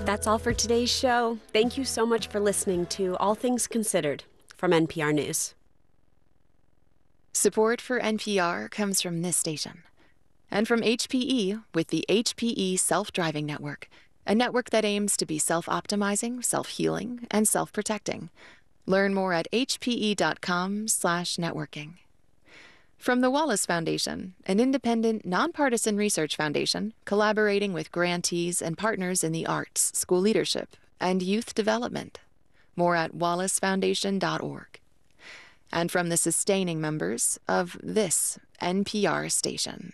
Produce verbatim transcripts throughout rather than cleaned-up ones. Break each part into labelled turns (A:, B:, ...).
A: That's all for today's show. Thank you so much for listening to All Things Considered from N P R News.
B: Support for N P R comes from this station and from H P E with the H P E Self-Driving Network, a network that aims to be self-optimizing, self-healing, and self-protecting. Learn more at hpe.com slash networking. From the Wallace Foundation, an independent, nonpartisan research foundation collaborating with grantees and partners in the arts, school leadership, and youth development. More at wallace foundation dot org. And from the sustaining members of this N P R station.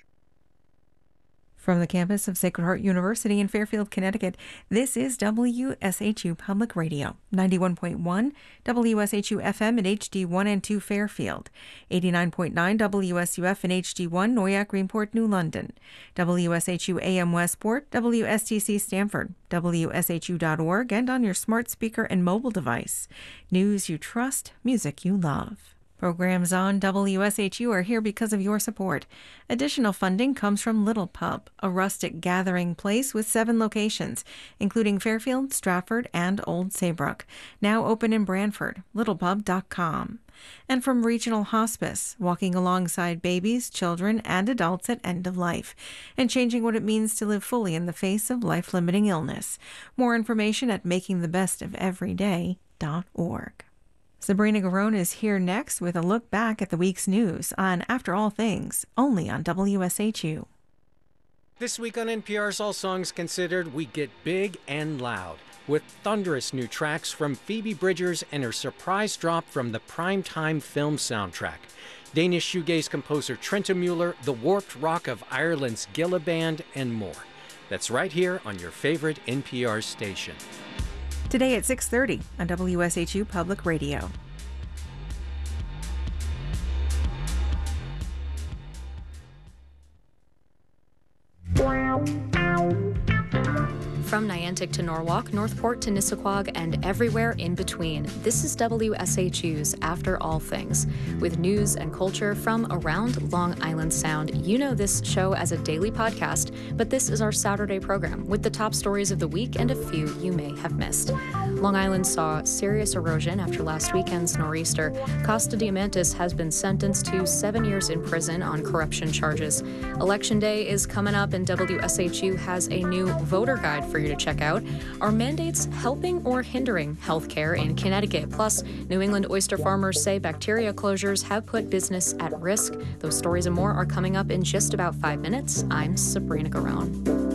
C: From the campus of Sacred Heart University in Fairfield, Connecticut, this is W S H U Public Radio, ninety-one point one W S H U F M at H D one and two Fairfield, eighty-nine point nine W S U F and H D one Noyak, Greenport, New London, W S H U A M Westport, W S T C Stamford, W S H U dot org, and on your smart speaker and mobile device. News you trust, music you love. Programs on W S H U are here because of your support. Additional funding comes from Little Pub, a rustic gathering place with seven locations, including Fairfield, Stratford, and Old Saybrook. Now open in Branford, little pub dot com. And from Regional Hospice, walking alongside babies, children, and adults at end of life, and changing what it means to live fully in the face of life-limiting illness. More information at making the best of every day dot org. Sabrina Garone is here next with a look back at the week's news on After All Things, only on W S H U.
D: This week on N P R's All Songs Considered, we get big and loud with thunderous new tracks from Phoebe Bridgers and her surprise drop from the primetime film soundtrack. Danish shoegaze composer Trenta Mueller, the warped rock of Ireland's Gilla Band, and more. That's right here on your favorite N P R station.
C: Today at six thirty on W S H U Public Radio.
E: From Niantic to Norwalk, Northport to Nissequogue, and everywhere in between, this is W S H U's After All Things, with news and culture from around Long Island Sound. You know this show as a daily podcast, but this is our Saturday program with the top stories of the week and a few you may have missed. Long Island saw serious erosion after last weekend's nor'easter. Costa Diamantis has been sentenced to seven years in prison on corruption charges. Election Day is coming up, and W S H U has a new voter guide for you to check out. Are mandates helping or hindering healthcare in Connecticut? Plus, New England oyster farmers say bacteria closures have put business at risk. Those stories and more are coming up in just about five minutes. I'm Sabrina Garone.